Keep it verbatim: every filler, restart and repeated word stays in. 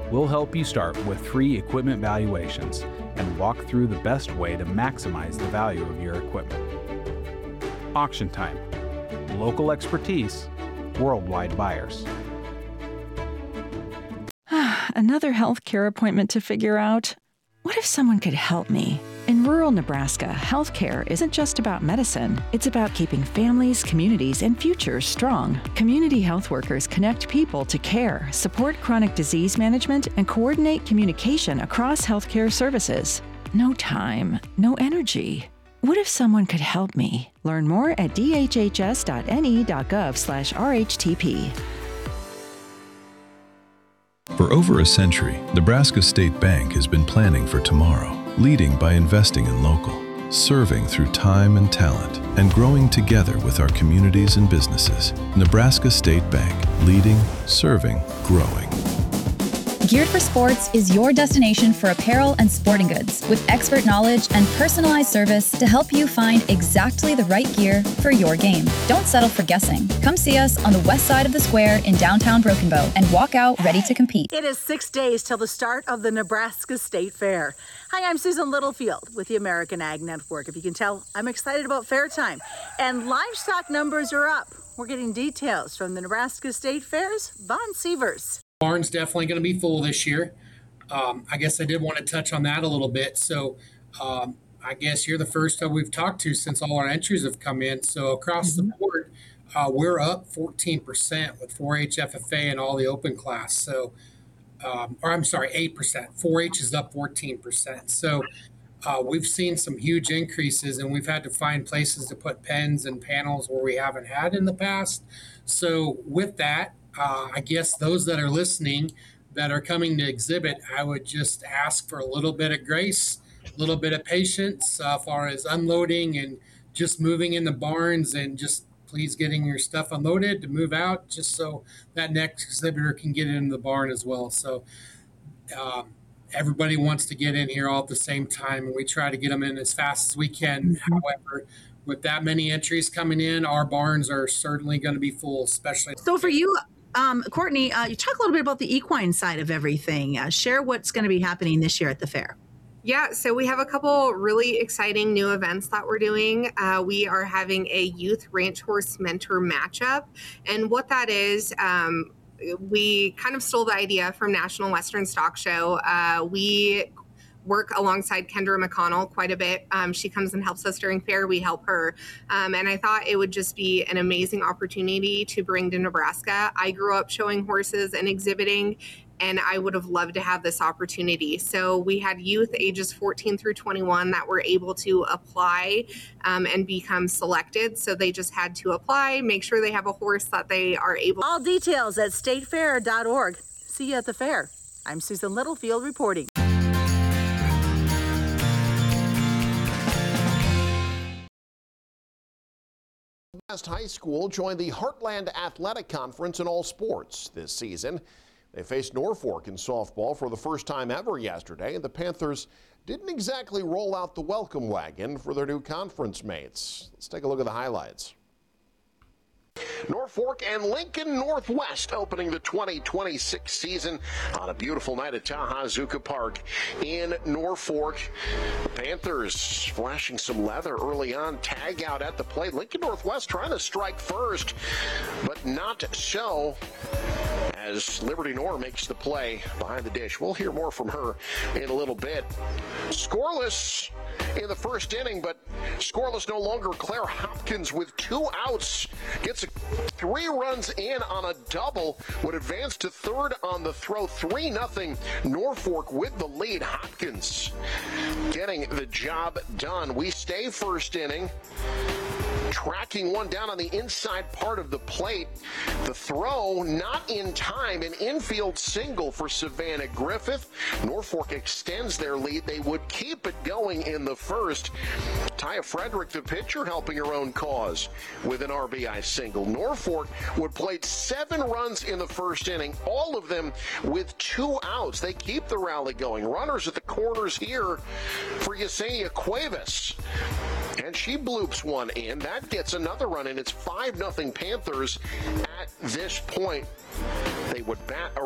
We'll help you start with free equipment valuations and walk through the best way to maximize the value of your equipment. Auction Time. Local expertise, worldwide buyers. Another healthcare appointment to figure out. What if someone could help me? In rural Nebraska, healthcare isn't just about medicine. It's about keeping families, communities, and futures strong. Community health workers connect people to care, support chronic disease management, and coordinate communication across healthcare services. No time, no energy. What if someone could help me? Learn more at d h h s dot n e dot gov slash r h t p. For over a century, Nebraska State Bank has been planning for tomorrow, leading by investing in local, serving through time and talent, and growing together with our communities and businesses. Nebraska State Bank, leading, serving, growing. Geared for Sports is your destination for apparel and sporting goods with expert knowledge and personalized service to help you find exactly the right gear for your game. Don't settle for guessing. Come see us on the west side of the square in downtown Broken Bow and walk out ready to compete. It is six days till the start of the Nebraska State Fair. Hi, I'm Susan Littlefield with the American Ag Network. If you can tell, I'm excited about fair time. And livestock numbers are up. We're getting details from the Nebraska State Fair's Vaughn Sievers. Barn's definitely going to be full this year. Um, I guess I did want to touch on that a little bit. So um, I guess you're the first that we've talked to since all our entries have come in. So across mm-hmm. the board, uh, we're up fourteen percent with four H F F A and all the open class. So, um, or I'm sorry, eight percent. four H is up fourteen percent. So uh, we've seen some huge increases, and we've had to find places to put pens and panels where we haven't had in the past. So with that, Uh, I guess those that are listening that are coming to exhibit, I would just ask for a little bit of grace, a little bit of patience uh, as far as unloading and just moving in the barns, and just please getting your stuff unloaded to move out just so that next exhibitor can get in the barn as well. So um, everybody wants to get in here all at the same time, and we try to get them in as fast as we can. Mm-hmm. However, with that many entries coming in, our barns are certainly going to be full, especially. So for you, Um, Courtney, uh, you talk a little bit about the equine side of everything. Uh, share what's going to be happening this year at the fair. Yeah, so we have a couple really exciting new events that we're doing. Uh, we are having a youth ranch horse mentor matchup. And what that is, um, we kind of stole the idea from National Western Stock Show. Uh, we work alongside Kendra McConnell quite a bit. Um, she comes and helps us during fair. We help her. Um, and I thought it would just be an amazing opportunity to bring to Nebraska. I grew up showing horses and exhibiting, and I would have loved to have this opportunity. So we had youth ages fourteen through twenty-one that were able to apply um, and become selected. So they just had to apply, make sure they have a horse that they are able. All details at state fair dot org. See you at the fair. I'm Susan Littlefield reporting. West High School joined the Heartland Athletic Conference in all sports this season. They faced Norfolk in softball for the first time ever yesterday, and the Panthers didn't exactly roll out the welcome wagon for their new conference mates. Let's take a look at the highlights. Norfolk and Lincoln Northwest opening the twenty twenty-six season on a beautiful night at Tahazuka Park in Norfolk. The Panthers flashing some leather early on, tag out at the plate. Lincoln Northwest trying to strike first, but not so, as Liberty Nor makes the play behind the dish. We'll hear more from her in a little bit. Scoreless in the first inning, but scoreless no longer. Claire Hopkins with two outs gets a three runs in on a double, would advance to third on the throw. three nothing Norfolk with the lead. Hopkins getting the job done. We stay first inning, tracking one down on the inside part of the plate. The throw not in time, an infield single for Savannah Griffith. Norfolk extends their lead. They would keep it going in the first. Taya Frederick, the pitcher, helping her own cause with an R B I single. Norfolk would play seven runs in the first inning, all of them with two outs. They keep the rally going. Runners at the corners here for Yesenia Cuevas, and she bloops one in. That gets another run in. It's five nothing Panthers at this point. They would bat